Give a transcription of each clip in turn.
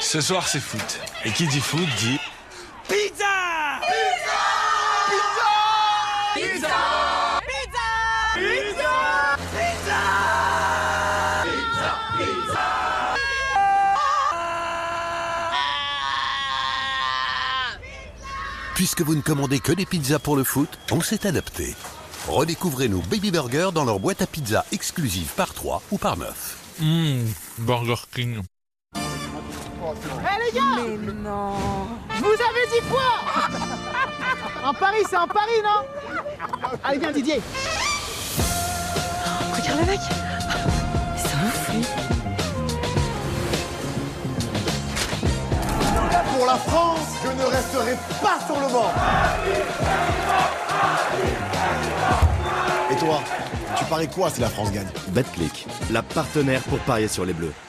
Ce soir, c'est foot. Et qui dit foot dit... Pizza! Pizza! Pizza! Pizza! Pizza! Pizza! Pizza! Pizza! Puisque vous ne commandez que des pizzas pour le foot, on s'est adapté. Redécouvrez nos Baby Burgers dans leur boîte à pizza exclusive par 3 ou par 9. Burger King. Les gars! Mais non! Je vous avais dit quoi? En Paris, c'est en Paris, non? Allez, viens, Didier! Regarde le mec! C'est un ouf, lui! Pour la France, je ne resterai pas sur le banc! Et toi, tu paries quoi si la France gagne? Betclic, la partenaire pour parier sur les Bleus.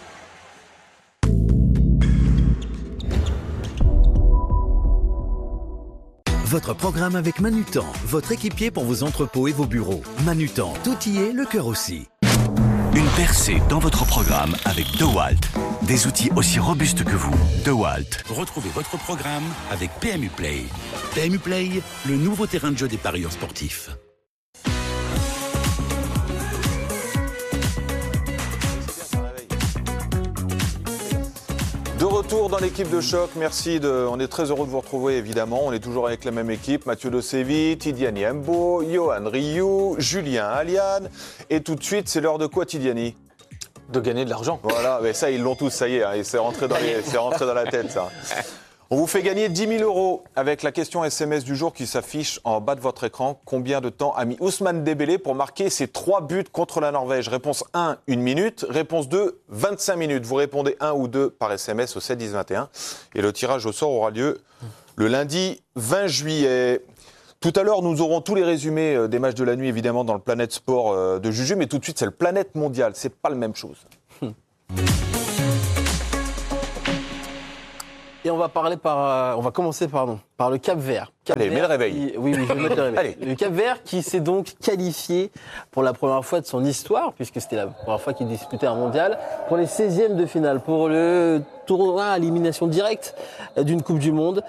Votre programme avec Manutan, votre équipier pour vos entrepôts et vos bureaux. Manutan, tout y est, le cœur aussi. Une percée dans votre programme avec DeWalt. Des outils aussi robustes que vous. DeWalt. Retrouvez votre programme avec PMU Play. PMU Play, le nouveau terrain de jeu des parieurs sportifs. De retour dans l'équipe de choc, merci. On est très heureux de vous retrouver évidemment. On est toujours avec la même équipe. Mathieu Dosevi, Tidiani Mbo, Johan Rioux, Julien Aliane. Et tout de suite, c'est l'heure de quoi, Tidiani? De gagner de l'argent. Voilà, mais ça ils l'ont tous, ça y est, hein, c'est rentré dans la tête ça. On vous fait gagner 10 000 € avec la question SMS du jour qui s'affiche en bas de votre écran. Combien de temps a mis Ousmane Dembélé pour marquer ses 3 buts contre la Norvège? Réponse 1, 1 minute. Réponse 2, 25 minutes. Vous répondez 1 ou 2 par SMS au 7 10 21. Et le tirage au sort aura lieu le lundi 20 juillet. Tout à l'heure, nous aurons tous les résumés des matchs de la nuit, évidemment, dans le Planète Sport de Juju. Mais tout de suite, c'est le Planète Mondial. C'est pas la même chose. Et on va commencer par le Cap-Vert. Allez, mets le réveil. Oui, je vais mettre le réveil. Allez. Le Cap-Vert qui s'est donc qualifié pour la première fois de son histoire, puisque c'était la première fois qu'il disputait un mondial, pour les 16e de finale, pour le tournoi à élimination directe d'une Coupe du Monde.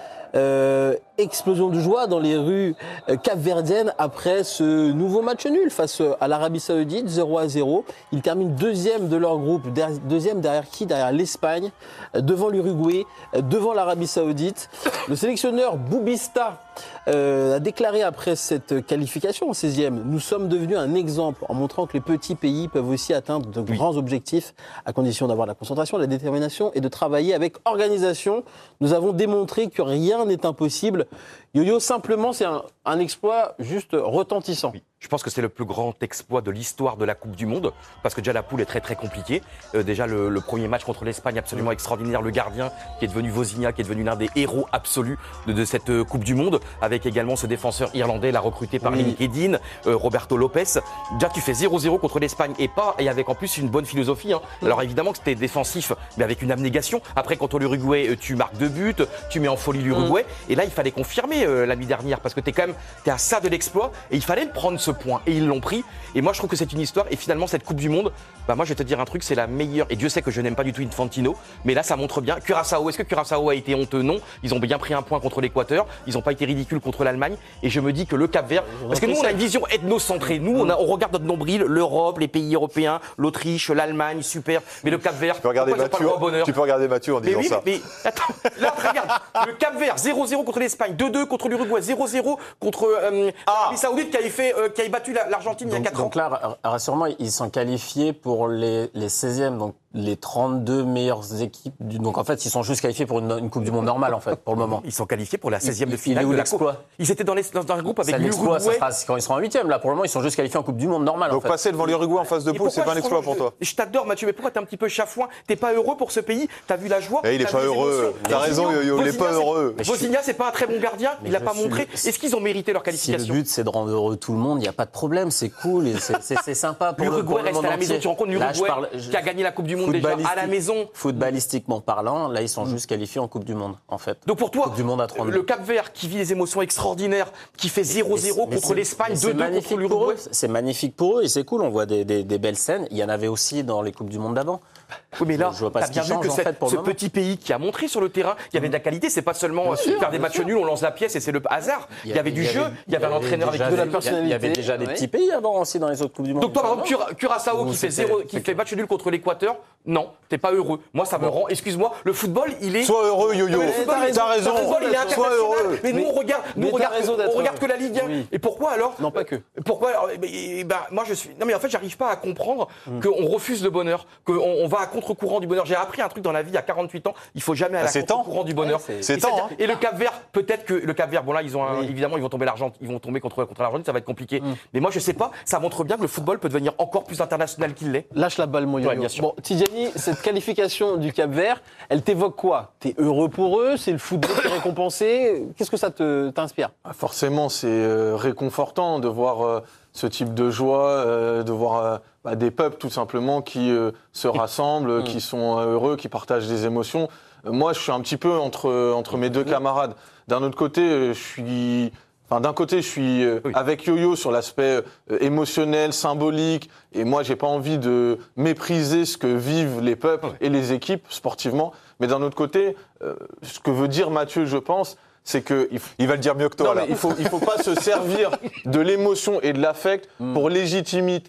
Explosion de joie dans les rues capverdiennes après ce nouveau match nul face à l'Arabie Saoudite, 0-0. Ils terminent deuxième de leur groupe, deuxième derrière qui? Derrière l'Espagne, devant l'Uruguay, devant l'Arabie Saoudite. Le sélectionneur Boubista a déclaré après cette qualification en 16e, nous sommes devenus un exemple en montrant que les petits pays peuvent aussi atteindre de grands objectifs à condition d'avoir la concentration, la détermination et de travailler avec organisation. Nous avons démontré que rien n'est impossible. Yo-Yo, simplement, c'est un exploit juste retentissant. Oui. Je pense que c'est le plus grand exploit de l'histoire de la Coupe du Monde, parce que déjà la poule est très très compliquée. Déjà le premier match contre l'Espagne, absolument extraordinaire. Le gardien qui est devenu Vozinha, qui est devenu l'un des héros absolus de cette Coupe du Monde, avec également ce défenseur irlandais, là recruté par LinkedIn, Roberto Lopez. Déjà tu fais 0-0 contre l'Espagne et avec en plus une bonne philosophie. Hein. Alors évidemment que c'était défensif, mais avec une abnégation. Après contre l'Uruguay, tu marques 2 buts, tu mets en folie l'Uruguay. Et là il fallait confirmer la nuit dernière, parce que t'es à ça de l'exploit, et il fallait le prendre ce point, et ils l'ont pris. Et moi je trouve que c'est une histoire, et finalement cette Coupe du Monde, moi je vais te dire un truc, c'est la meilleure, et Dieu sait que je n'aime pas du tout Infantino, mais là ça montre bien. Curaçao, est-ce que Curaçao a été honteux? Non, ils ont bien pris un point contre l'Équateur, ils n'ont pas été ridicules contre l'Allemagne, et je me dis que le Cap-Vert, parce que nous on a une vision ethnocentrée, nous on regarde notre nombril, l'Europe, les pays européens, l'Autriche, l'Allemagne, super, mais le Cap-Vert, tu peux regarder Mathieu en disant ça. Mais attends, là regarde, le Cap-Vert 0-0 contre l'Espagne, 2-2 contre l'Uruguay, 0-0 contre l'Arabie Saoudite qui avait battu l'Argentine il y a 4 ans. Donc là, rassure-moi, ils sont qualifiés pour les 16e, donc les 32 meilleures équipes. Donc en fait, ils sont juste qualifiés pour une Coupe du Monde normale, en fait, pour le moment. Ils sont qualifiés pour la 16e de finale de l'exploit. Ils étaient dans un groupe avec l'Uruguay. l'Uruguay. Ça sera quand ils seront en 8e. Là, pour le moment, ils sont juste qualifiés en Coupe du Monde normale. Donc passer devant l'Uruguay en phase de poule, c'est pas un exploit pour toi. Je t'adore, Mathieu, mais pourquoi t'es un petit peu chafouin? T'es pas heureux pour ce pays? T'as vu la joie? Il est pas heureux. T'as raison, Yo-Yo, il est pas heureux. Vozinha, c'est pas un très bon gardien. Il a pas montré. Est-ce qu'ils ont mérité leur qualification? Si le but, c'est de rendre heureux tout le monde, il n'y a pas de problème. C'est cool et c'est sympa pour l'Uruguay reste à la maison. Tu rencontres l'Uruguay qui a gagné la Coupe du Monde Monde déjà à la maison. Footballistiquement parlant, là, ils sont juste qualifiés en Coupe du Monde, en fait. Donc pour toi, Coupe du Monde à 32. le Cap-Vert qui vit des émotions extraordinaires, qui fait 0-0 contre l'Espagne, 2-2 contre l'Uruguay. C'est magnifique pour eux et c'est cool, on voit des belles scènes. Il y en avait aussi dans les Coupes du Monde d'avant. Oui, mais là, je vois pas t'as ce bien qui vu change, que en fait, pour ce le moment. petit pays qui a montré sur le terrain, il y avait de la qualité, c'est pas seulement faire des matchs nuls, on lance la pièce et c'est le hasard. Il y avait du jeu, il y avait un entraîneur avec de la personnalité. Il y avait déjà des petits pays avant aussi dans les autres Coupes du Monde. Donc toi, par exemple, Curaçao qui fait match nul contre l'Équateur, non, t'es pas heureux. Moi, ça me rend, excuse-moi, le football, il est... Sois heureux, Yo-Yo. T'as raison. Le football, il est Sois international. heureux. Mais nous, on regarde que la Ligue 1. Oui. Et pourquoi alors? Non, pas que. Pourquoi alors, moi, je suis... Non, mais en fait, j'arrive pas à comprendre qu'on refuse le bonheur, qu'on va à contre-courant du bonheur. J'ai appris un truc dans la vie à 48 ans, il faut jamais aller à contre-courant du bonheur. C'est temps. Et le Cap-Vert, peut-être que le Cap-Vert, bon là, évidemment, ils vont tomber contre l'Argentine, ça va être compliqué. Mais moi, je sais pas, ça montre bien que le football peut devenir encore plus international qu'il l'est. Lâche la balle, mon yo-yo. Ouais, bien sûr. Bon, Tidjani, cette qualification du Cap-Vert, elle t'évoque quoi? T'es heureux pour eux? C'est le football qui est récompensé? Qu'est-ce que ça t'inspire? Forcément, c'est réconfortant de voir ce type de joie, de voir des peuples tout simplement qui se rassemblent, qui sont heureux, qui partagent des émotions. Moi, je suis un petit peu entre mes deux camarades. D'un autre côté, d'un côté, je suis avec Yo-Yo sur l'aspect émotionnel, symbolique, et moi, j'ai pas envie de mépriser ce que vivent les peuples et les équipes sportivement. Mais d'un autre côté, ce que veut dire Mathieu, je pense, c'est que il va le dire mieux que toi. Non, là. mais il faut pas se servir de l'émotion et de l'affect pour légitimer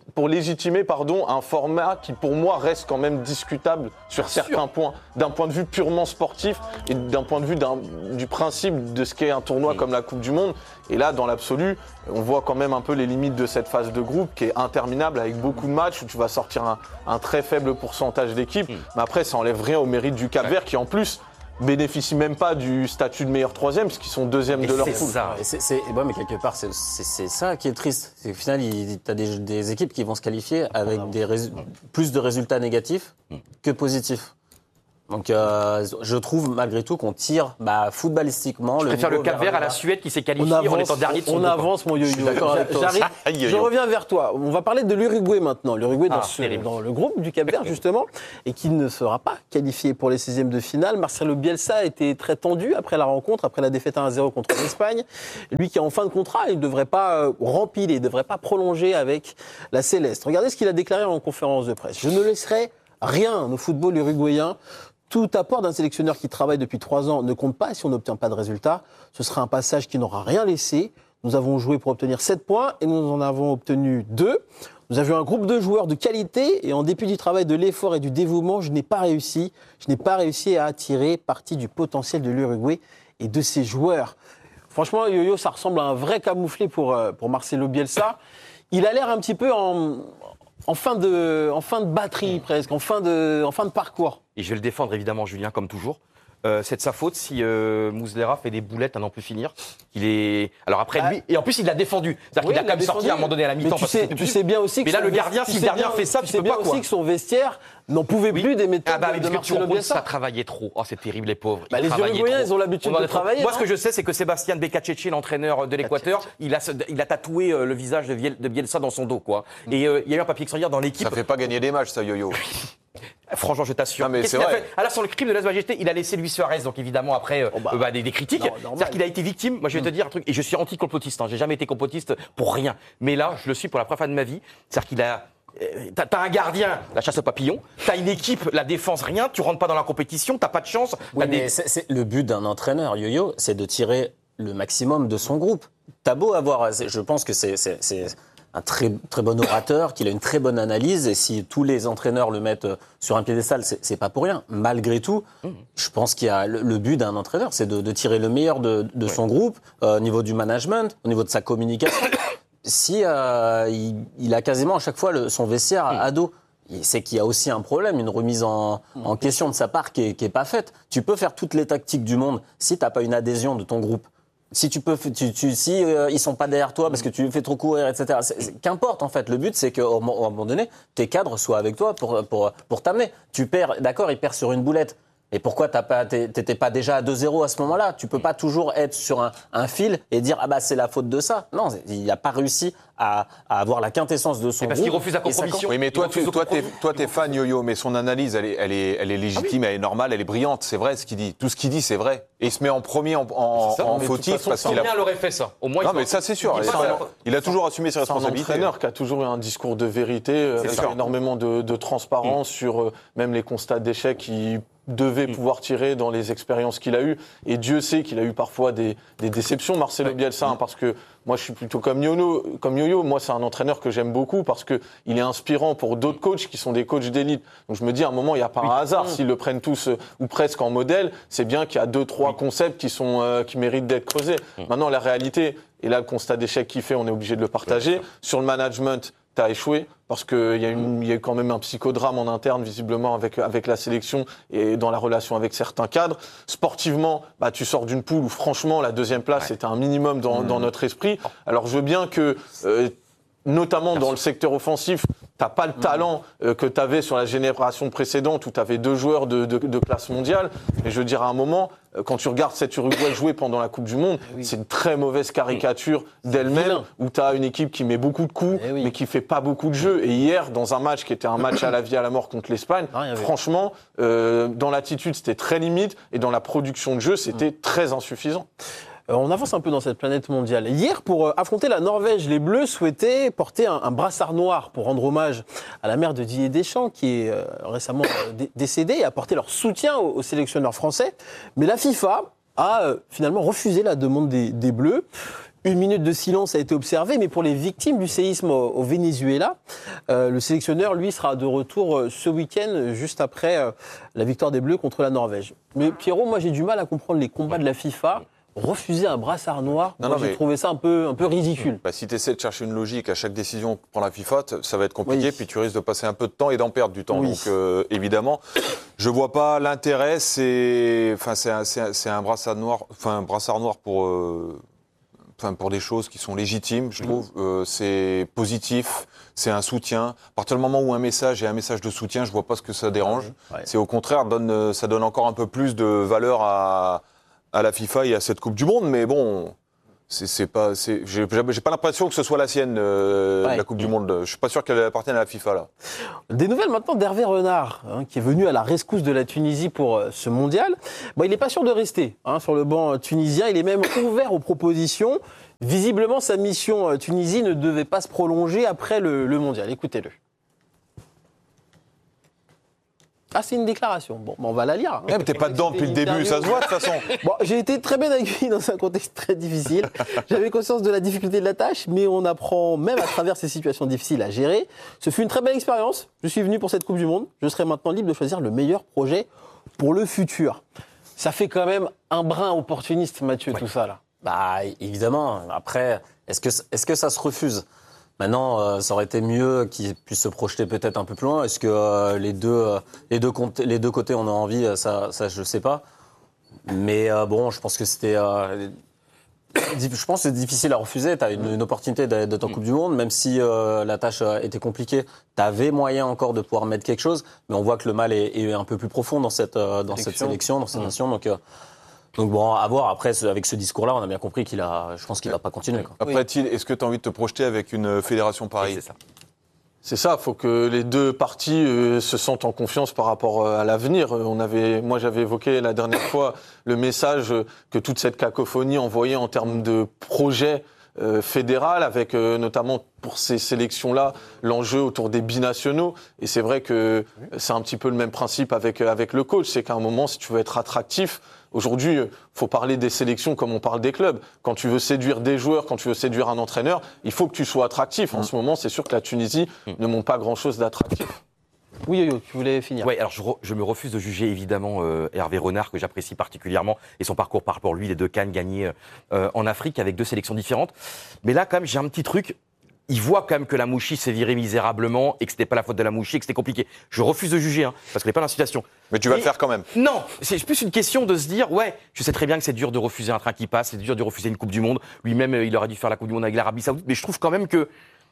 un format qui pour moi reste quand même discutable sur certains points, d'un point de vue purement sportif et d'un point de vue du principe de ce qu'est un tournoi comme la Coupe du Monde. Et là, dans l'absolu, on voit quand même un peu les limites de cette phase de groupe qui est interminable avec beaucoup de matchs où tu vas sortir un très faible pourcentage d'équipes. Mais après, ça enlève rien au mérite du Cap-Vert qui en plus bénéficient même pas du statut de meilleur troisième parce qu'ils sont deuxième de leur poule. Mais quelque part, c'est ça qui est triste. C'est qu'au final, tu as des équipes qui vont se qualifier avec plus de résultats négatifs que positifs. Donc, je trouve malgré tout qu'on tire footballistiquement. Je préfère le Cap-Vert à la Suède qui s'est qualifiée en étant dernier de son groupe. On avance, mon yo-yo. D'accord avec toi. Je reviens vers toi. On va parler de l'Uruguay maintenant. L'Uruguay dans le groupe du Cap-Vert, justement, et qui ne sera pas qualifié pour les 16e de finale. Marcelo Bielsa a été très tendu après la rencontre, après la défaite 1-0 contre l'Espagne. Lui qui est en fin de contrat, il ne devrait pas rempiler, il ne devrait pas prolonger avec la Céleste. Regardez ce qu'il a déclaré en conférence de presse. Je ne laisserai rien au football uruguayen. Tout apport d'un sélectionneur qui travaille depuis 3 ans ne compte pas si on n'obtient pas de résultats. Ce sera un passage qui n'aura rien laissé. Nous avons joué pour obtenir 7 points et nous en avons obtenu 2. Nous avions un groupe de joueurs de qualité et en dépit du travail, de l'effort et du dévouement, je n'ai pas réussi à tirer parti du potentiel de l'Uruguay et de ses joueurs. Franchement, Yo-Yo, ça ressemble à un vrai camouflet pour Marcelo Bielsa. Il a l'air un petit peu en fin de batterie presque, en fin de parcours. Et je vais le défendre évidemment, Julien, comme toujours. C'est de sa faute si Muslera fait des boulettes à n'en plus finir. Alors après lui, et en plus il l'a défendu. C'est-à-dire qu'il a quand même sorti à un moment donné à la mi-temps. Tu sais bien aussi que mais là le gardien, si le gardien fait ça, tu peux pas quoi. Aussi que son vestiaire n'en pouvait plus des méthodes de Marcelo Bielsa. Ça travaillait trop. Oh c'est terrible les pauvres. Les Uruguayens ils ont l'habitude de travailler. Moi ce que je sais c'est que Sébastien Becacece, l'entraîneur de l'Équateur, il a tatoué le visage de Bielsa dans son dos quoi. Et il y a eu un papier extraordinaire dans l'équipe. Ça fait pas gagner des matchs ça Yo-Yo. Franchement, je t'assure. Qu'est-ce qu'il a fait ? Alors, sur le crime de lèse-majesté, il a laissé Luis Suarez, donc évidemment, après, des critiques. C'est-à-dire qu'il a été victime. Moi, je vais te dire un truc, et je suis anti-complotiste. J'ai jamais été complotiste pour rien. Mais là, je le suis pour la première fois de ma vie. C'est-à-dire qu'il a. T'as un gardien, la chasse aux papillons. T'as une équipe, la défense, rien. Tu rentres pas dans la compétition, t'as pas de chance. Mais c'est le but d'un entraîneur, Yo-Yo, c'est de tirer le maximum de son groupe. T'as beau avoir. Je pense que c'est un très, très bon orateur, qu'il a une très bonne analyse, et si tous les entraîneurs le mettent sur un piédestal, c'est pas pour rien. Malgré tout, je pense qu'il y a le but d'un entraîneur, c'est de tirer le meilleur de son groupe, au niveau du management, au niveau de sa communication. Si il a quasiment à chaque fois son vestiaire à dos, c'est qu'il y a aussi un problème, une remise en question de sa part qui est pas faite. Tu peux faire toutes les tactiques du monde, si t'as pas une adhésion de ton groupe. Si ils sont pas derrière toi parce que tu les fais trop courir, etc. Qu'importe en fait. Le but c'est qu'à un moment donné, tes cadres soient avec toi pour t'amener. Tu perds, d'accord, ils perdent sur une boulette. Et pourquoi t'étais pas déjà à 2-0 à ce moment-là? Tu peux pas toujours être sur un fil et dire ah bah c'est la faute de ça. Non, il n'a pas réussi à avoir la quintessence de son parce groupe. qu'il refuse la compromission. Oui, mais toi, t'es fan, Yo-Yo, mais son analyse, elle est légitime, elle est normale, elle est brillante. C'est vrai ce qu'il dit. Tout ce qu'il dit, c'est vrai. Et il se met en premier en fautif parce qu'il a. Bien l'aurait fait ça. Au moins. Non, mais ça c'est sûr. Il a toujours assumé ses responsabilités. C'est un entraîneur qui a toujours eu un discours de vérité, avec énormément de transparence sur même les constats d'échecs qu'il devait pouvoir tirer dans les expériences qu'il a eues. Et Dieu sait qu'il a eu parfois des déceptions, Marcelo Bielsa, hein, parce que moi je suis plutôt comme Yo-Yo. Moi c'est un entraîneur que j'aime beaucoup parce qu'il est inspirant pour d'autres coachs qui sont des coachs d'élite. Donc je me dis à un moment, il n'y a pas un hasard. S'ils le prennent tous ou presque en modèle, c'est bien qu'il y a 2-3 concepts qui méritent d'être creusés. Maintenant la réalité, et là le constat d'échec qu'il fait, on est obligé de le partager. Sur le management, t'as échoué parce qu'il y a eu quand même un psychodrame en interne visiblement avec la sélection et dans la relation avec certains cadres. Sportivement, bah tu sors d'une poule où franchement la deuxième place c'était un minimum dans notre esprit. Alors je veux bien que notamment dans le secteur offensif, t'as pas le talent que t'avais sur la génération précédente où t'avais 2 joueurs de classe mondiale. Mais je veux dire à un moment, quand tu regardes cette Uruguay jouer pendant la Coupe du Monde, c'est une très mauvaise caricature d'elle-même où t'as une équipe qui met beaucoup de coups mais qui fait pas beaucoup de jeu. Et hier, dans un match qui était un match à la vie à la mort contre l'Espagne, franchement, dans l'attitude c'était très limite et dans la production de jeu c'était très insuffisant. On avance un peu dans cette planète mondiale. Hier, pour affronter la Norvège, les Bleus souhaitaient porter un brassard noir pour rendre hommage à la mère de Didier Deschamps, qui est récemment décédée, et apporter leur soutien aux sélectionneurs français. Mais la FIFA a finalement refusé la demande des Bleus. 1 minute de silence a été observée, mais pour les victimes du séisme au Venezuela, le sélectionneur, lui, sera de retour ce week-end, juste après la victoire des Bleus contre la Norvège. Mais Pierrot, moi j'ai du mal à comprendre les combats de la FIFA. Refuser un brassard noir, j'ai trouvé ça un peu ridicule. Bah, si tu essaies de chercher une logique à chaque décision que prend la FIFA, ça va être compliqué, puis tu risques de passer un peu de temps et d'en perdre du temps. Donc évidemment, je vois pas l'intérêt. C'est un brassard noir, pour des choses qui sont légitimes, je trouve. C'est positif, c'est un soutien. À partir du moment où un message est un message de soutien, je vois pas ce que ça dérange. C'est au contraire, ça donne encore un peu plus de valeur à la FIFA et à cette Coupe du Monde, mais bon, j'ai pas l'impression que ce soit la sienne, la Coupe du Monde. Je suis pas sûr qu'elle appartienne à la FIFA, là. Des nouvelles maintenant d'Hervé Renard, qui est venu à la rescousse de la Tunisie pour ce mondial. Bon, il n'est pas sûr de rester sur le banc tunisien, il est même ouvert aux propositions. Visiblement, sa mission Tunisie ne devait pas se prolonger après le mondial. Écoutez-le. Ah, c'est une déclaration. Bon, on va la lire. Mais t'es pas dedans depuis le début, ça se voit de toute façon. Bon, j'ai été très bien accueilli dans un contexte très difficile. J'avais conscience de la difficulté de la tâche, mais on apprend même à travers ces situations difficiles à gérer. Ce fut une très belle expérience. Je suis venu pour cette Coupe du Monde. Je serai maintenant libre de choisir le meilleur projet pour le futur. Ça fait quand même un brin opportuniste, Mathieu, tout ça là. Bah évidemment. Après, est-ce que ça se refuse ? Maintenant, ça aurait été mieux qu'ils puissent se projeter peut-être un peu plus loin. Est-ce que les deux côtés en ont envie ? Ça, je sais pas. Mais bon, je pense que c'était. Je pense que c'est difficile à refuser. Tu as une opportunité d'être en Coupe du Monde, même si la tâche était compliquée. Tu avais moyen encore de pouvoir mettre quelque chose, mais on voit que le mal est un peu plus profond dans cette sélection, dans cette nation. Donc bon, à voir. Après, avec ce discours-là, on a bien compris je pense qu'il va pas continuer. Quoi. Après, est-ce que tu as envie de te projeter avec une fédération pareille ? C'est ça. C'est ça, il faut que les deux parties se sentent en confiance par rapport à l'avenir. Moi, j'avais évoqué la dernière fois le message que toute cette cacophonie envoyait en termes de projet fédéral, avec notamment pour ces sélections-là, l'enjeu autour des binationaux. Et c'est vrai que c'est un petit peu le même principe avec le coach. C'est qu'à un moment, si tu veux être attractif, aujourd'hui, il faut parler des sélections comme on parle des clubs. Quand tu veux séduire des joueurs, quand tu veux séduire un entraîneur, il faut que tu sois attractif. En ce moment, c'est sûr que la Tunisie ne montre pas grand-chose d'attractif. Oui, Yo-Yo, tu voulais finir. Oui, alors je me refuse de juger évidemment Hervé Renard, que j'apprécie particulièrement, et son parcours par rapport à lui, les 2 CAN gagnés en Afrique avec 2 sélections différentes. Mais là, quand même, j'ai un petit truc. Il voit quand même que la Mouchi s'est virée misérablement et que c'était pas la faute de la Mouchi et que c'était compliqué. Je refuse de juger, parce qu'il n'est pas dans la situation. Mais tu vas le faire quand même. Non, c'est plus une question de se dire, je sais très bien que c'est dur de refuser un train qui passe, c'est dur de refuser une Coupe du Monde. Lui-même, il aurait dû faire la Coupe du Monde avec l'Arabie Saoudite, mais je trouve quand même que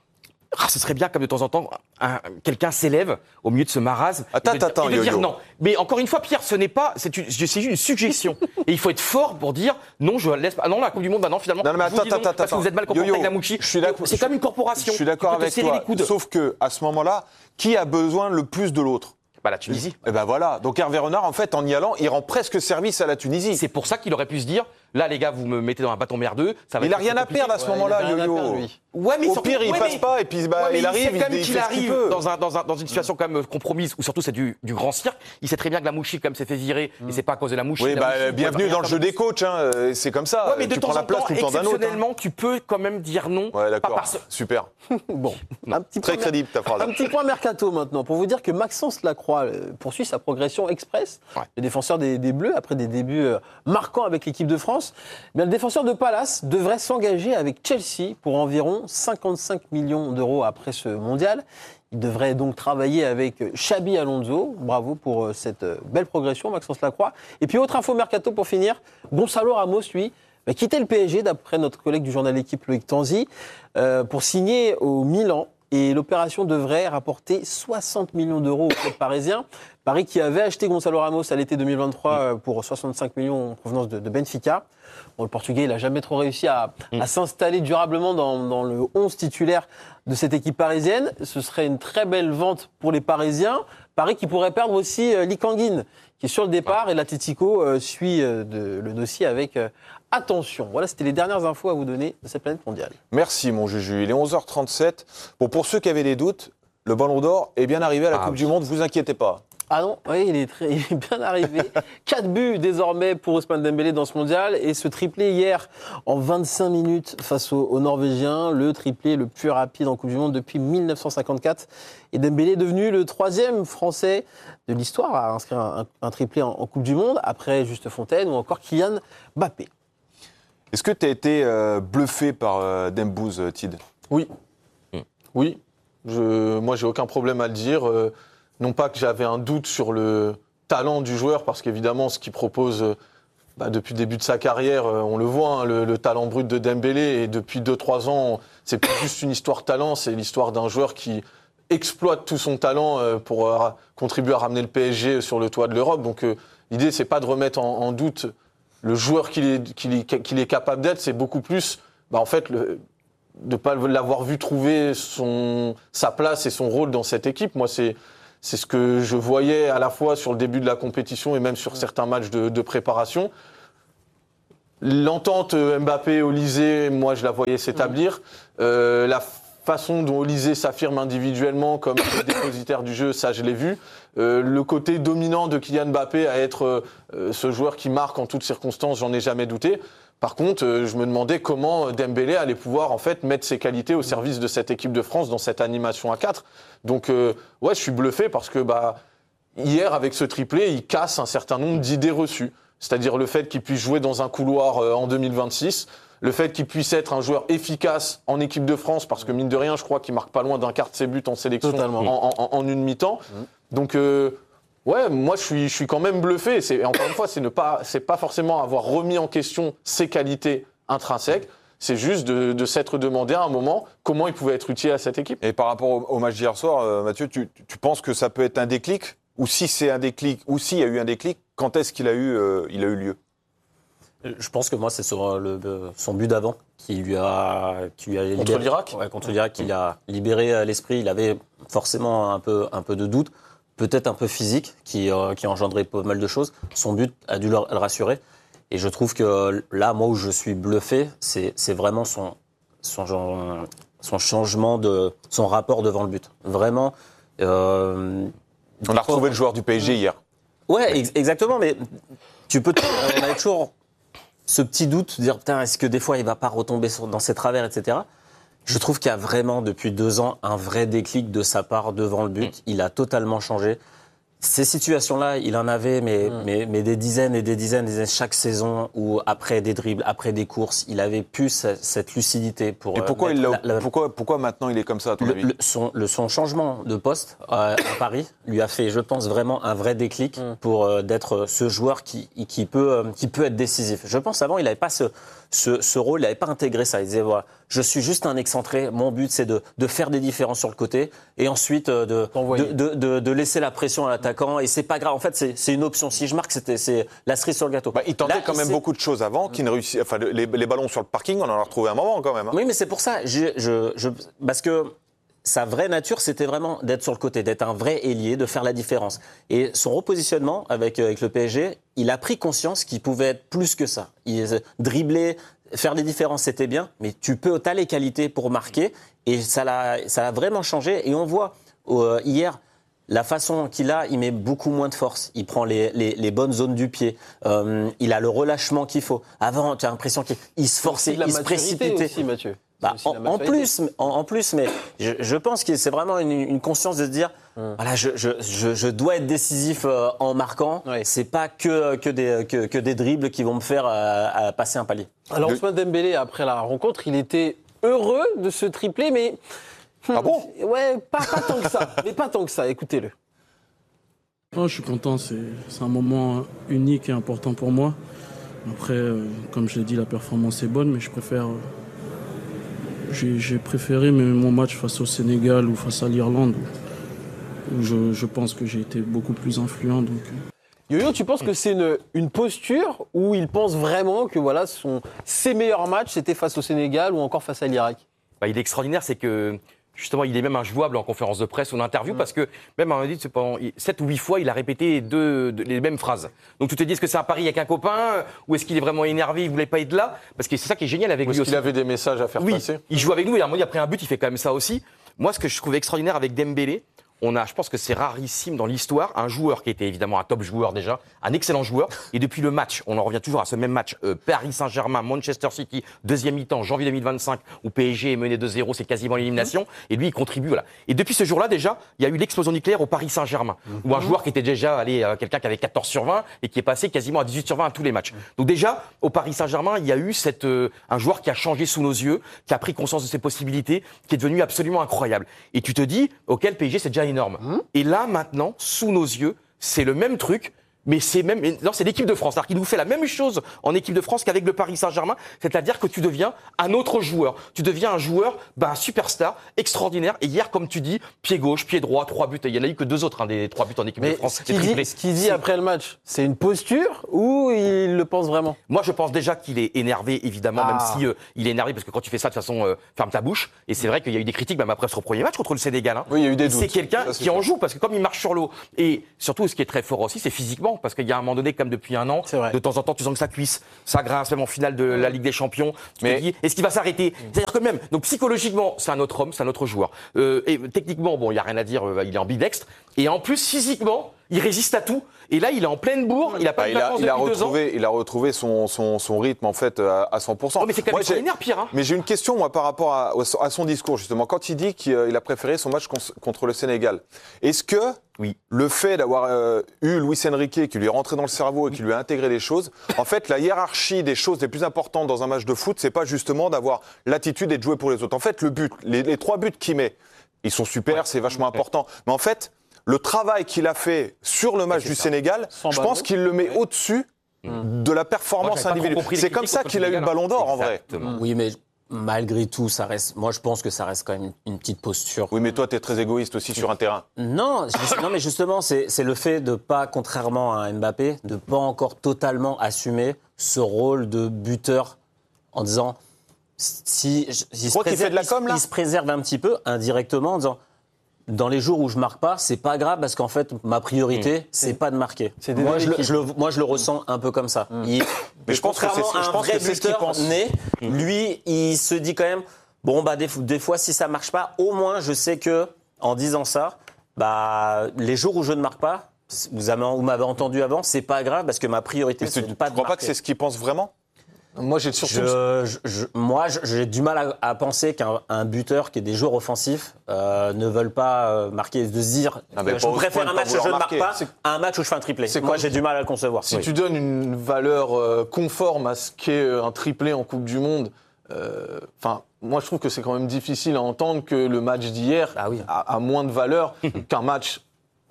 ce serait bien comme de temps en temps quelqu'un s'élève au milieu de ce marasme. Attends, et de dire Yo-Yo. non. Mais encore une fois, Pierre, ce n'est pas, c'est juste une suggestion. Et il faut être fort pour dire non, je laisse pas. Ah non, la Coupe du Monde, non, finalement. Non, mais je vous dis non, parce que vous êtes mal comporté Yo-Yo, avec la Mouchi. je suis d'accord. C'est comme une corporation. Je suis d'accord Tu peux te avec serrer toi. les coudes. Sauf que à ce moment-là, qui a besoin le plus de l'autre? La Tunisie. Eh ben voilà. Donc Hervé Renard, en fait, en y allant, il rend presque service à la Tunisie. C'est pour ça qu'il aurait pu se dire, là, les gars, vous me mettez dans un bâton merdeux. Ça va Il a être rien à compliqué. perdre à ce moment-là, Yo-Yo. Ouais, mais Au surtout, pire, il passe pas et puis il arrive, sait quand même il qu'il fait ce qu'il arrive peut. dans une situation quand même compromise, où surtout c'est du grand cirque. Il sait très bien que la Mouchi, comme s'est fait virer, et c'est pas à cause de la Mouchi. Oui, la Mouchi, bienvenue ouais, dans le jeu des coachs, hein. C'est comme ça. Ouais, mais de tu temps prends la en place temps, tout le temps d'un autre. hein. exceptionnellement, tu peux quand même dire non. Ouais, Pas d'accord. parce- Super. Bon, Très crédible ta phrase. Un petit point mercato maintenant, pour vous dire que Maxence Lacroix poursuit sa progression express. Ouais. Le défenseur des Bleus, après des débuts marquants avec l'équipe de France, le défenseur de Palace devrait s'engager avec Chelsea pour environ 55 millions d'euros après ce mondial. Il devrait donc travailler avec Xabi Alonso. Bravo pour cette belle progression, Maxence Lacroix. Et puis, autre info mercato pour finir, Gonzalo Ramos, lui, va quitter le PSG, d'après notre collègue du journal L'équipe, Loïc Tanzi, pour signer au Milan. Et l'opération devrait rapporter 60 millions d'euros au club parisien. Paris qui avait acheté Gonzalo Ramos à l'été 2023 pour 65 millions en provenance de Benfica. Bon, le Portugais, il n'a jamais trop réussi à s'installer durablement dans le 11 titulaire de cette équipe parisienne. Ce serait une très belle vente pour les Parisiens. Paris qui pourrait perdre aussi Lee Kang-in, qui est sur le départ. Et l'Atlético suit le dossier avec attention. Voilà, c'était les dernières infos à vous donner de cette planète mondiale. Merci, mon Juju. Il est 11h37. Bon, pour ceux qui avaient des doutes, le Ballon d'Or est bien arrivé à la Coupe du Monde. Vous inquiétez pas. Ah non, oui, il est bien arrivé. 4 buts désormais pour Ousmane Dembélé dans ce mondial. Et ce triplé hier en 25 minutes face aux Norvégiens, le triplé le plus rapide en Coupe du Monde depuis 1954. Et Dembélé est devenu le 3e Français de l'histoire à inscrire un triplé en Coupe du Monde, après Juste Fontaine ou encore Kylian Mbappé. Est-ce que tu as été bluffé par Dembouz, Tid? Oui. Oui. Moi, j'ai aucun problème à le dire. Non pas que j'avais un doute sur le talent du joueur, parce qu'évidemment, ce qu'il propose depuis le début de sa carrière, on le voit, hein, le talent brut de Dembélé. Et depuis 2-3 ans, c'est plus juste une histoire de talent, c'est l'histoire d'un joueur qui exploite tout son talent pour contribuer à ramener le PSG sur le toit de l'Europe. Donc l'idée, c'est pas de remettre en doute le joueur qu'il est capable d'être, c'est beaucoup plus, en fait, de ne pas l'avoir vu trouver sa place et son rôle dans cette équipe. Moi, c'est ce que je voyais à la fois sur le début de la compétition et même sur certains matchs de préparation. L'entente Mbappé-Olysée, moi, je la voyais s'établir. La façon dont Olysée s'affirme individuellement comme dépositaire du jeu, ça, je l'ai vu. Le côté dominant de Kylian Mbappé à être ce joueur qui marque en toutes circonstances, j'en ai jamais douté. Par contre, je me demandais comment Dembélé allait pouvoir en fait mettre ses qualités au service de cette équipe de France dans cette animation à 4. Donc, ouais, je suis bluffé parce que hier, avec ce triplé, il casse un certain nombre d'idées reçues. C'est-à-dire le fait qu'il puisse jouer dans un couloir en 2026, le fait qu'il puisse être un joueur efficace en équipe de France, parce que mine de rien, je crois qu'il marque pas loin d'un quart de ses buts en sélection en une mi-temps. Donc, ouais, moi je suis quand même bluffé. Et encore une fois, c'est pas forcément avoir remis en question ses qualités intrinsèques. C'est juste de s'être demandé à un moment comment il pouvait être utile à cette équipe. Et par rapport au match d'hier soir, Mathieu, tu penses que ça peut être un déclic? Ou si c'est un déclic, ou s'il y a eu un déclic, quand est-ce qu'il a eu lieu? Je pense que moi, c'est son but d'avant qui lui a libéré. Contre l'Irak ? Ouais, contre l'Irak, qui l'a libéré l'esprit. Il avait forcément un peu de doute, peut-être un peu physique, qui a engendré pas mal de choses. Son but a dû le rassurer. Et je trouve que là, moi, où je suis bluffé, c'est vraiment son changement son rapport devant le but. Vraiment. On a retrouvé le joueur du PSG hier. Ouais, exactement. Mais on avait toujours ce petit doute, de dire putain, est-ce que des fois il va pas retomber dans ses travers, etc. Je trouve qu'il y a vraiment depuis 2 ans un vrai déclic de sa part devant le but. Il a totalement changé. Ces situations-là, il en avait, mais des dizaines et des dizaines chaque saison où, après des dribbles, après des courses, il avait plus cette lucidité pour. Et pourquoi, pourquoi maintenant il est comme ça, à ton avis ? Son changement de poste à Paris lui a fait, je pense, vraiment un vrai déclic pour d'être ce joueur qui peut être décisif. Je pense avant, il n'avait pas ce rôle, il n'avait pas intégré ça. Il disait, voilà, je suis juste un excentré, mon but c'est de faire des différences sur le côté et ensuite de laisser la pression à l'attaquant. Et c'est pas grave, en fait c'est une option. Si je marque, c'est la cerise sur le gâteau. Il tentait quand même beaucoup de choses avant, qui ne réussit. Enfin, les ballons sur le parking, on en a retrouvé un moment quand même. Oui, mais c'est pour ça, parce que sa vraie nature, c'était vraiment d'être sur le côté, d'être un vrai ailier, de faire la différence. Et son repositionnement avec le PSG, il a pris conscience qu'il pouvait être plus que ça. Dribbler, faire des différences, c'était bien, mais t'as les qualités pour marquer. Et ça l'a vraiment changé. Et on voit hier la façon qu'il a, il met beaucoup moins de force. Il prend les bonnes zones du pied. Il a le relâchement qu'il faut. Avant, tu as l'impression qu'il se forçait, il se précipitait. Aussi, Mathieu. En plus, mais je pense que c'est vraiment une conscience de se dire, voilà, je dois être décisif en marquant. Oui. C'est pas que des dribbles qui vont me faire passer un palier. Alors Ousmane Dembélé, après la rencontre, il était heureux de ce triplé, mais ah bon ? Ouais, pas tant que ça. Mais pas tant que ça. Écoutez-le. Oh, je suis content. C'est un moment unique et important pour moi. Après, comme je l'ai dit, la performance est bonne, mais je préfère. J'ai préféré mon match face au Sénégal ou face à l'Irlande, où je pense que j'ai été beaucoup plus influent. Donc... Yo-Yo, tu penses que c'est une posture où il pense vraiment que voilà, ses meilleurs matchs, c'était face au Sénégal ou encore face à l'Irak ? Il est extraordinaire, c'est que justement, il est même injouable en conférence de presse ou en interview parce que même, on a dit, 7 ou 8 fois, il a répété les mêmes phrases. Donc tu te dis, est-ce que c'est un pari avec un copain ou est-ce qu'il est vraiment énervé, il voulait pas être là ? Parce que c'est ça qui est génial avec lui aussi. Est-ce qu'il avait des messages à faire passer ? Il joue avec nous et à un moment, il a pris un but, il fait quand même ça aussi. Moi, ce que je trouvais extraordinaire avec Dembélé, je pense que c'est rarissime dans l'histoire, un joueur qui était évidemment un top joueur déjà, un excellent joueur, et depuis le match, on en revient toujours à ce même match, Paris Saint-Germain, Manchester City, deuxième mi-temps, janvier 2025, où PSG est mené 2-0, c'est quasiment l'élimination, et lui il contribue, voilà. Et depuis ce jour-là déjà, il y a eu l'explosion nucléaire au Paris Saint-Germain, où un joueur qui était déjà quelqu'un qui avait 14 sur 20, et qui est passé quasiment à 18 sur 20 à tous les matchs. Donc déjà, au Paris Saint-Germain, il y a eu un joueur qui a changé sous nos yeux, qui a pris conscience de ses possibilités, qui est devenu absolument incroyable. Et tu te dis, ok, le PSG c'est déjà énorme. Et là, maintenant, sous nos yeux, c'est le même truc, mais c'est l'équipe de France. C'est-à-dire qu'il nous fait la même chose en équipe de France qu'avec le Paris Saint-Germain. C'est-à-dire que tu deviens un autre joueur. Tu deviens un joueur, superstar, extraordinaire. Et hier, comme tu dis, pied gauche, pied droit, 3 buts. Et il n'y en a eu que 2 autres, des 3 buts en équipe de France. Ce qu'il dit après le match, c'est une posture ou il le pense vraiment ? Moi, je pense déjà qu'il est énervé, évidemment, même si il est énervé, parce que quand tu fais ça, de toute façon, ferme ta bouche. Et c'est vrai qu'il y a eu des critiques, même après ce premier match contre le Sénégal. Oui, il y a eu des doutes. C'est quelqu'un qui en joue, parce que comme il marche sur l'eau, et surtout, ce qui est très fort aussi, c'est physiquement. Parce qu'il y a un moment donné, comme depuis un an, de temps en temps, tu sens que ça cuisse, ça grince, même en finale de la Ligue des Champions. Tu te dis, est-ce qu'il va s'arrêter ? C'est-à-dire que même, donc psychologiquement, c'est un autre homme, c'est un autre joueur. Et techniquement, il n'y a rien à dire, il est ambidextre. Et en plus, physiquement, il résiste à tout. Et là, il est en pleine bourre, il n'a pas eu de vacances depuis 2 ans. Il a retrouvé son rythme, en fait, à 100%. Oh, mais c'est quand même extraordinaire, Pierre. Hein. Mais j'ai une question, moi, par rapport à son discours, justement. Quand il dit qu'il a préféré son match contre le Sénégal, est-ce que le fait d'avoir eu Luis Enrique qui lui est rentré dans le cerveau et qui lui a intégré les choses, en fait, la hiérarchie des choses les plus importantes dans un match de foot, c'est pas justement d'avoir l'attitude et de jouer pour les autres. En fait, le but, les 3 buts qu'il met, ils sont super, c'est vachement important. Mais en fait, le travail qu'il a fait sur le match du Sénégal, je pense qu'il le met au-dessus de la performance individuelle. C'est comme ça qu'il a eu le ballon d'or, en vrai. Oui, mais malgré tout, ça reste. Moi, je pense que ça reste quand même une petite posture. Oui, mais toi, tu es très égoïste aussi sur un terrain. Non, mais justement, c'est le fait de pas, contrairement à Mbappé, de pas encore totalement assumer ce rôle de buteur en disant. Il se préserve un petit peu indirectement en disant. Dans les jours où je marque pas, c'est pas grave parce qu'en fait, ma priorité, c'est pas de marquer. Moi, je le ressens un peu comme ça. Mais je pense que c'est ce qu'il pense. Lui, il se dit quand même, des fois, si ça marche pas, au moins, je sais que, en disant ça, les jours où je ne marque pas, vous m'avez entendu avant, c'est pas grave parce que ma priorité, c'est de pas de marquer. Tu crois pas que c'est ce qu'il pense vraiment ? Moi, j'ai surtout. J'ai du mal à penser qu'un buteur qui est des joueurs offensifs ne veulent pas marquer, de se dire je préfère un match où je ne marque pas à un match où je fais un triplé. Moi, j'ai du mal à le concevoir. Si tu donnes une valeur conforme à ce qu'est un triplé en Coupe du Monde, moi, je trouve que c'est quand même difficile à entendre que le match d'hier a moins de valeur qu'un match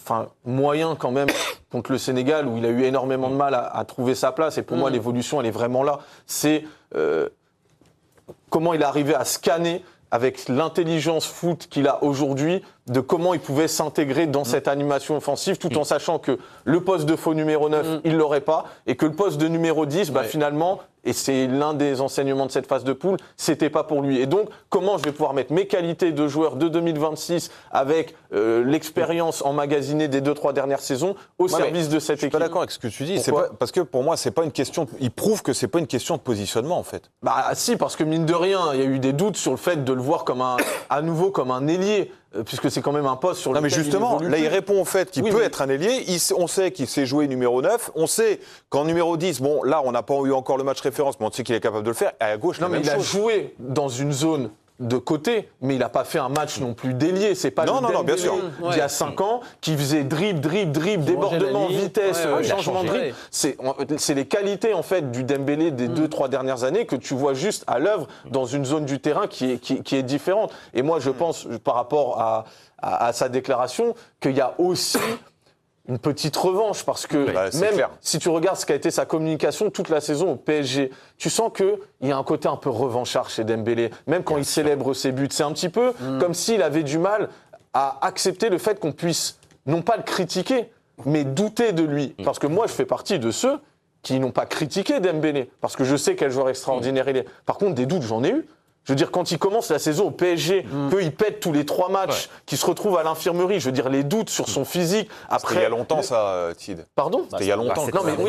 moyen quand même contre le Sénégal, où il a eu énormément de mal à trouver sa place. Et pour moi, l'évolution, elle est vraiment là. C'est comment il est arrivé à scanner avec l'intelligence foot qu'il a aujourd'hui, de comment il pouvait s'intégrer dans cette animation offensive, tout en sachant que le poste de faux numéro 9, il l'aurait pas, et que le poste de numéro 10, finalement, et c'est l'un des enseignements de cette phase de poule, c'était pas pour lui. Et donc, comment je vais pouvoir mettre mes qualités de joueur de 2026 avec l'expérience emmagasinée des 2-3 dernières saisons au service de cette équipe. Je suis pas d'accord avec ce que tu dis, parce que pour moi, c'est pas une question. Il prouve que c'est pas une question de positionnement en fait. Si, parce que mine de rien, il y a eu des doutes sur le fait de le voir comme à nouveau comme un ailier. Puisque c'est quand même un poste sur lequel mais justement, il évolue là, il répond au fait qu'il peut être un ailier. On sait qu'il sait jouer numéro 9. On sait qu'en numéro 10, là, on n'a pas eu encore le match référence, mais on sait qu'il est capable de le faire. Et à gauche, il a joué dans une zone de côté, mais il n'a pas fait un match non plus d'ailier. C'est pas le Dembélé bien sûr. d'il y a 5 ans qui faisait dribble, débordement, vitesse, changement de rythme. C'est les qualités en fait du Dembélé des 2-3 dernières années que tu vois juste à l'œuvre dans une zone du terrain qui est différente. Et moi, je pense, par rapport à sa déclaration, qu'il y a aussi une petite revanche, parce que même si tu regardes ce qu'a été sa communication toute la saison au PSG, tu sens qu'il y a un côté un peu revanchard chez Dembélé, même quand il célèbre ses buts. C'est un petit peu comme s'il avait du mal à accepter le fait qu'on puisse, non pas le critiquer, mais douter de lui. Parce que moi, je fais partie de ceux qui n'ont pas critiqué Dembélé, parce que je sais quel joueur extraordinaire il est. Par contre, des doutes, j'en ai eu. Je veux dire, quand il commence la saison au PSG, qu'il pète tous les 3 matchs, qu'il se retrouve à l'infirmerie, je veux dire, les doutes sur son physique. Après, c'était il y a longtemps, ça, Tid. Pardon ? C'était il y a longtemps.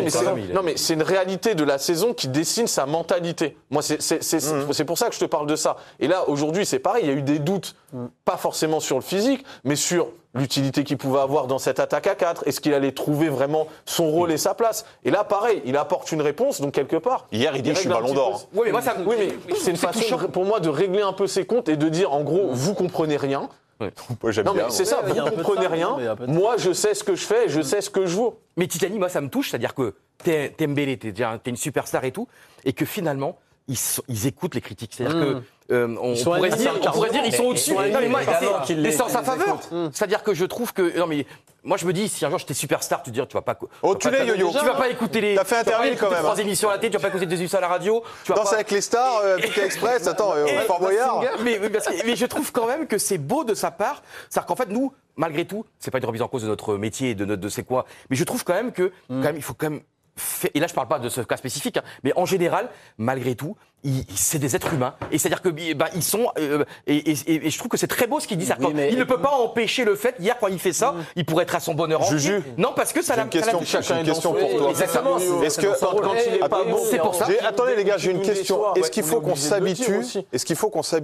Mais c'est une réalité de la saison qui dessine sa mentalité. Moi, c'est pour ça que je te parle de ça. Et là, aujourd'hui, c'est pareil, il y a eu des doutes, pas forcément sur le physique, mais sur l'utilité qu'il pouvait avoir dans cette attaque à 4. Est-ce qu'il allait trouver vraiment son rôle et sa place ? Et là, pareil, il apporte une réponse, donc quelque part. Hier, il dit je suis ballon d'or. Oui, mais c'est une façon pour moi de régler un peu ses comptes et de dire, en gros, vous comprenez rien. Moi, j'aime bien. C'est ça, vous ne comprenez rien. Moi, je sais ce que je fais et je sais ce que je vaux. Mais Titani, moi, ça me touche, c'est-à-dire que t'es Dembélé, t'es une superstar et tout, et que finalement, ils écoutent les critiques. C'est-à-dire que on pourrait dire ils sont au-dessus. Mais c'est en sa faveur. C'est-à-dire que je trouve que moi je me dis, si un jour j'étais superstar, tu vas pas. Tu l'es, Yo-Yo. Tu vas pas écouter les. T'as fait interview quand même. 3 émissions à la télé, tu vas pas écouter des émissions à la radio. Danse avec les stars, Pékin Express. Attends, Fort Boyard. Mais je trouve quand même que c'est beau de sa part. C'est-à-dire qu'en fait nous, malgré tout, c'est pas une remise en cause de notre métier, de c'est quoi. Mais je trouve quand même que il faut quand même. Et là, je parle pas de ce cas spécifique, mais en général, malgré tout, c'est des êtres humains. Et c'est-à-dire que ils sont. Et je trouve que c'est très beau ce qu'il dit. Il ne peut pas empêcher le fait. Hier, quand il fait ça, il pourrait être à son bonheur entier. Juju. Non, parce que ça l'a. J'ai une question pour toi. Exactement. Est-ce que quand il est pas bon, c'est pour ça. Attendez les gars, j'ai une question. Est-ce qu'il faut qu'on s'habitue ?